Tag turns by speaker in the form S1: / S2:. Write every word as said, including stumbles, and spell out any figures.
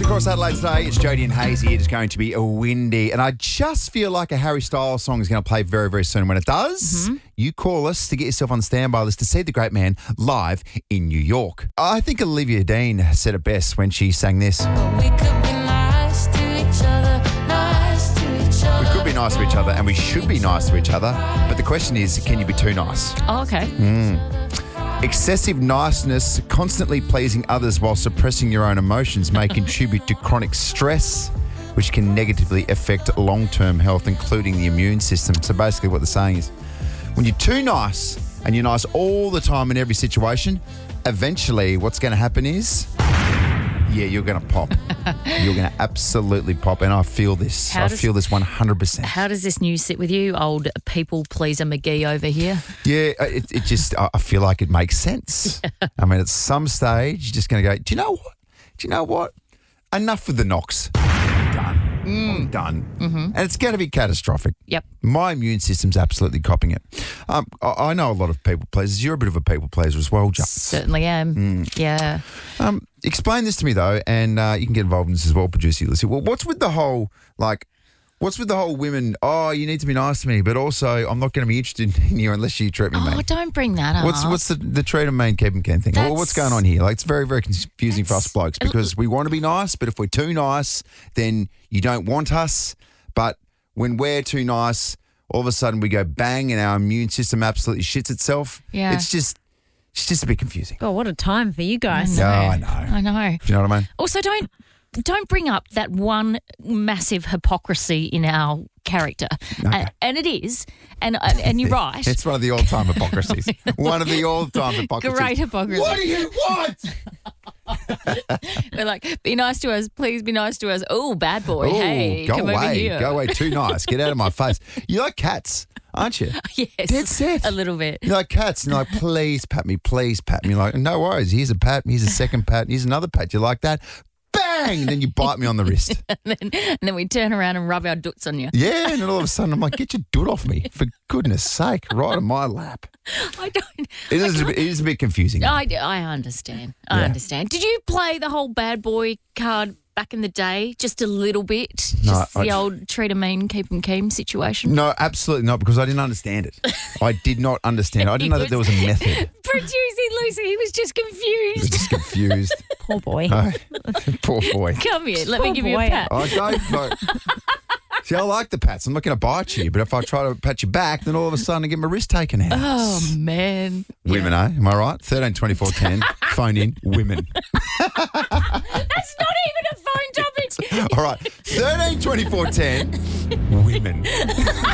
S1: Across Adelaide today, it's Jodie and Hazy. It is going to be a windy, and I just feel like a Harry Styles song is going to play very, very soon. When it does, mm-hmm. you call us to get yourself on the standby list to see the great man live in New York. I think Olivia Dean said it best when she sang this.
S2: Well, we could be nice to each other, nice to each other.
S1: We could be nice to each other, and we should be nice to each other. But the question is, can you be too nice?
S3: Oh, okay.
S1: Mm. Excessive niceness, constantly pleasing others while suppressing your own emotions may contribute to chronic stress, which can negatively affect long-term health, including the immune system. So basically what they're saying is, when you're too nice and you're nice all the time in every situation, eventually what's going to happen is, yeah, you're going to pop. You're going to absolutely pop. And I feel this.
S3: How
S1: I
S3: does-
S1: feel this one hundred percent.
S3: How does this news sit with you, old people pleaser McGee over here?
S1: Yeah, it, it just, I I feel like it makes sense. Yeah. I mean, at some stage, you're just going to go, do you know what? Do you know what? Enough with the knocks. I'm done. Mm. I'm done. Mm-hmm. And it's going to be catastrophic.
S3: Yep.
S1: My immune system's absolutely copping it. Um, I, I know a lot of people pleasers. You're a bit of a people pleaser as well, John.
S3: Certainly am.
S1: Mm.
S3: Yeah.
S1: Um, explain this to me, though, and uh, you can get involved in this as well, producer Ulysses. Well, what's with the whole, like, what's with the whole women, oh, you need to be nice to me, but also I'm not going to be interested in you unless you treat me
S3: Oh,
S1: mean.
S3: don't bring that up.
S1: What's what's the, the treat them mean, keep them keen thing? Well, what's going on here? Like, it's very, very confusing for us blokes because we want to be nice, but if we're too nice, then you don't want us. But when we're too nice, all of a sudden we go bang and our immune system absolutely shits itself.
S3: Yeah.
S1: It's just, it's just a bit confusing.
S4: Oh, what a time for you guys.
S1: No, I know.
S3: I know.
S1: Do you know what I mean?
S3: Also, don't don't bring up that one massive hypocrisy in our character,
S1: Okay.
S3: and, and it is, and and you're right.
S1: It's one of the all-time hypocrisies. One of the all-time hypocrisies.
S3: Great hypocrisy.
S1: What do you want?
S3: We're like, be nice to us, please be nice to us. Oh, bad boy,
S1: Ooh,
S3: hey,
S1: go
S3: come
S1: away.
S3: over here.
S1: Go away. Too nice. Get out of my face. You like cats, aren't you?
S3: Yes,
S1: Dead set.
S3: a little bit.
S1: You like cats, and you're like, please pat me, please pat me. You're like, no worries. Here's a pat. Here's a second pat. Here's another pat. You like that? Bang! And then you bite me on the wrist.
S3: and, then, and then we turn around and rub our doots on you.
S1: Yeah, and then all of a sudden I'm like, get your doot off me, for goodness sake, right on my lap.
S3: I don't.
S1: It is, a bit, it is a bit confusing.
S3: I, I understand. I
S1: Yeah.
S3: understand. Did you play the whole bad boy card back in the day? Just a little bit?
S1: No,
S3: Just the
S1: I-
S3: old treat 'em mean, keep 'em keen situation?
S1: No, absolutely not, because I didn't understand it. I did not understand it. I didn't know that there was a method.
S3: Producing Lucy, he was just
S1: I was
S3: confused.
S1: just confused.
S4: Poor boy.
S1: Oh, poor boy.
S3: Come here, let me
S4: Poor
S3: give you a
S4: boy.
S3: pat.
S1: I don't know. See, I like the pats. I'm not going to bite you, but if I try to pat you back, then all of a sudden I get my wrist taken out.
S3: Oh, man.
S1: Women, eh? Am I right? thirteen twenty-four ten. Phone in. Women.
S3: That's not even a phone topic.
S1: All right. thirteen twenty-four ten. Women.